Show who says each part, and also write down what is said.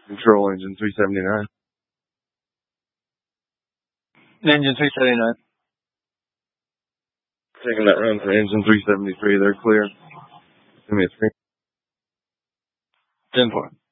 Speaker 1: Control engine 379.
Speaker 2: Engine 379.
Speaker 1: Taking that run for engine 373. They're clear. Give me a screen.
Speaker 2: 10-4.